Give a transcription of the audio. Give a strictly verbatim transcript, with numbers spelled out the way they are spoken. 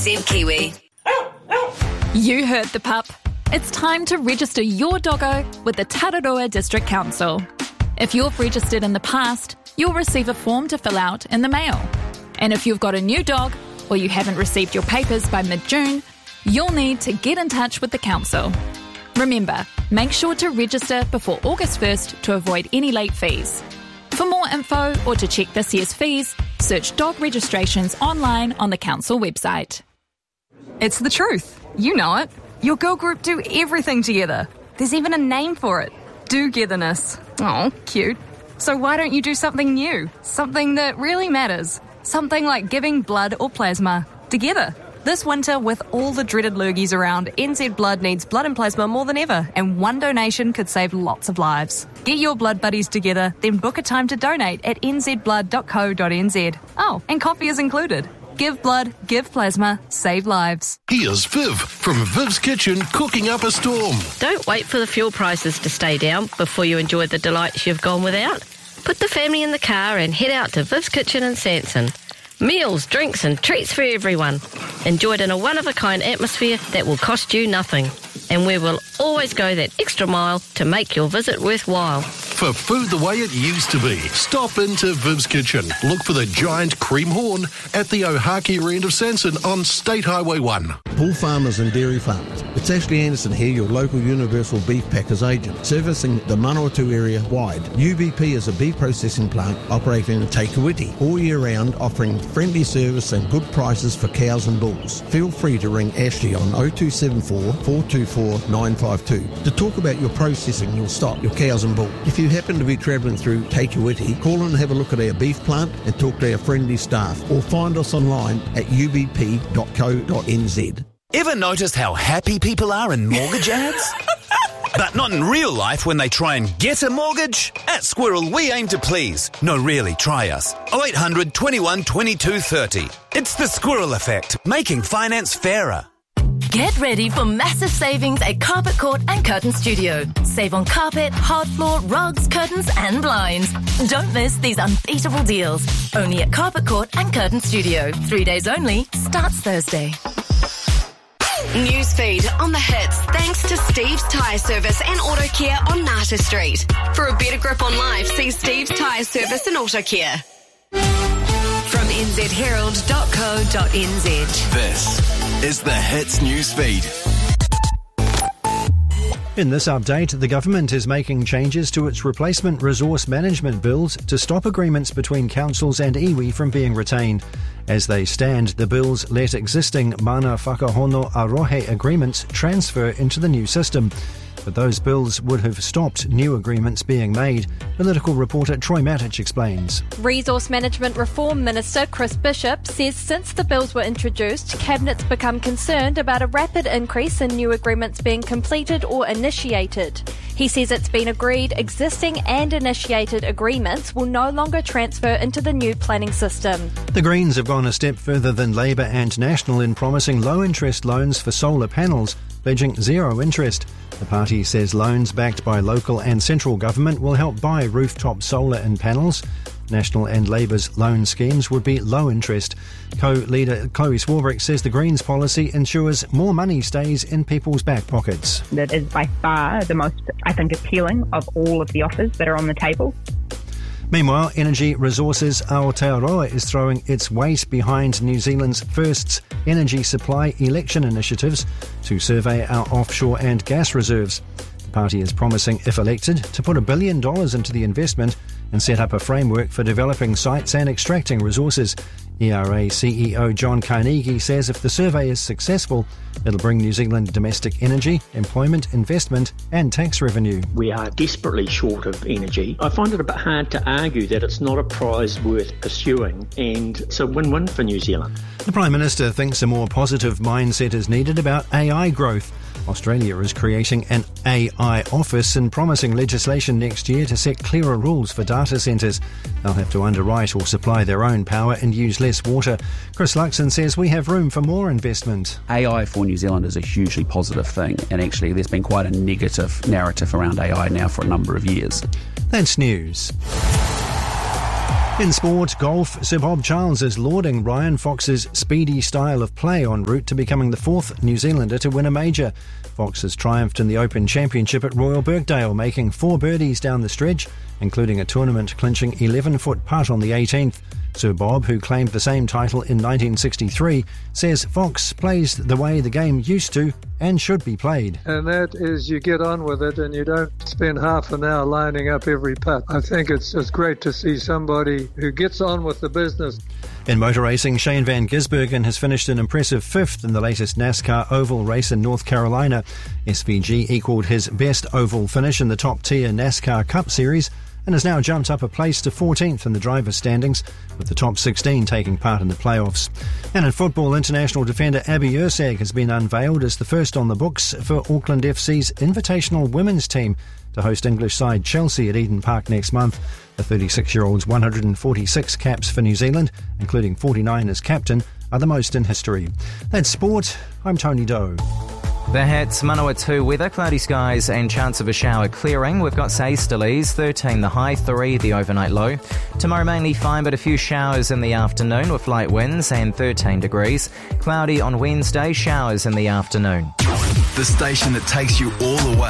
Z Kiwi. You heard the pup. It's time to register your doggo with the Tararua District Council. If you've registered in the past, you'll receive a form to fill out in the mail. And if you've got a new dog, or you haven't received your papers by mid-June, you'll need to get in touch with the council. Remember, make sure to register before August first to avoid any late fees. For more info or to check this year's fees, search dog registrations online on the council website. It's the truth. You know it. Your girl group do everything together. There's even a name for it. Do-getherness. Oh, cute. So why don't you do something new? Something that really matters. Something like giving blood or plasma. Together. This winter, with all the dreaded lurgies around, N Z Blood needs blood and plasma more than ever, and one donation could save lots of lives. Get your blood buddies together, then book a time to donate at n z blood dot co dot n z. Oh, and coffee is included. Give blood, give plasma, save lives. Here's Viv from Viv's Kitchen cooking up a storm. Don't wait for the fuel prices to stay down before you enjoy the delights you've gone without. Put the family in the car and head out to Viv's Kitchen in Sanson. Meals, drinks and treats for everyone. Enjoyed in a one-of-a-kind atmosphere that will cost you nothing. And we will always go that extra mile to make your visit worthwhile. For food the way it used to be, stop into Viv's Kitchen. Look for the giant cream horn at the Ohakea end of Sanson on State Highway one. Bull farmers and dairy farmers. It's Ashley Anderson here, your local Universal Beef Packers agent, servicing the Manawatu area wide. U B P is a beef processing plant operating in Te Kuiti all year round, offering friendly service and good prices for cows and bulls. Feel free to ring Ashley on oh two seven four, four two four, nine five two to talk about your processing your stock, your cows and bull. If you happen to be travelling through Te Kuiti, call and have a look at our beef plant and talk to our friendly staff, or find us online at u b p dot co dot n z. Ever noticed how happy people are in mortgage ads? But not in real life when they try and get a mortgage? At Squirrel, we aim to please. No, really, try us. oh eight hundred, twenty-one, twenty-two, thirty. It's the Squirrel Effect, making finance fairer. Get ready for massive savings at Carpet Court and Curtain Studio. Save on carpet, hard floor, rugs, curtains and blinds. Don't miss these unbeatable deals. Only at Carpet Court and Curtain Studio. Three days only. Starts Thursday. Newsfeed on the hits thanks to Steve's Tyre Service and Auto Care on Nata Street. For a better grip on life, see Steve's Tyre Service and Auto Care. From n z herald dot co dot n z. This is the Hits Newsfeed. In this update, the government is making changes to its replacement resource management bills to stop agreements between councils and iwi from being retained. As they stand, the bills let existing mana whakahono arohe agreements transfer into the new system. But those bills would have stopped new agreements being made. Political reporter Troy Matic explains. Resource Management Reform Minister Chris Bishop says since the bills were introduced, Cabinet's become concerned about a rapid increase in new agreements being completed or initiated. He says it's been agreed existing and initiated agreements will no longer transfer into the new planning system. The Greens have gone a step further than Labour and National in promising low-interest loans for solar panels, pledging zero interest. The party says loans backed by local and central government will help buy rooftop solar and panels. National and Labour's loan schemes would be low interest. Co-leader Chloe Swarbrick says the Greens policy ensures more money stays in people's back pockets. That is by far the most, I think, appealing of all of the offers that are on the table. Meanwhile, Energy Resources Aotearoa is throwing its weight behind New Zealand's first energy supply election initiatives to survey our offshore and gas reserves. The party is promising, if elected, to put a billion dollars into the investment and set up a framework for developing sites and extracting resources. E R A C E O John Carnegie says if the survey is successful, it'll bring New Zealand domestic energy, employment, investment and tax revenue. We are desperately short of energy. I find it a bit hard to argue that it's not a prize worth pursuing, and it's a win-win for New Zealand. The Prime Minister thinks a more positive mindset is needed about A I growth. Australia is creating an A I office and promising legislation next year to set clearer rules for data centres. They'll have to underwrite or supply their own power and use less water. Chris Luxon says we have room for more investment. A I for New Zealand is a hugely positive thing, and actually there's been quite a negative narrative around A I now for a number of years. That's news. In sport, golf, Sir Bob Charles is lauding Ryan Fox's speedy style of play en route to becoming the fourth New Zealander to win a major. Fox has triumphed in the Open Championship at Royal Birkdale, making four birdies down the stretch, including a tournament-clinching eleven-foot putt on the eighteenth. Sir Bob, who claimed the same title in nineteen sixty-three, says Fox plays the way the game used to and should be played. And that is, you get on with it and you don't spend half an hour lining up every putt. I think it's just great to see somebody who gets on with the business. In motor racing, Shane Van Gisbergen has finished an impressive fifth in the latest NASCAR oval race in North Carolina. S V G equalled his best oval finish in the top-tier NASCAR Cup Series and has now jumped up a place to fourteenth in the drivers' standings, with the top sixteen taking part in the playoffs. And in football, international defender Abby Ursag has been unveiled as the first on the books for Auckland F C's Invitational Women's team to host English side Chelsea at Eden Park next month. The thirty-six-year-old's one hundred forty-six caps for New Zealand, including forty-nine as captain, are the most in history. That's sport. I'm Tony Doe. The Hats, Manawatu weather, cloudy skies and chance of a shower clearing. We've got Easterlies, thirteen the high, three the overnight low. Tomorrow mainly fine but a few showers in the afternoon with light winds and thirteen degrees. Cloudy on Wednesday, showers in the afternoon. The station that takes you all the way.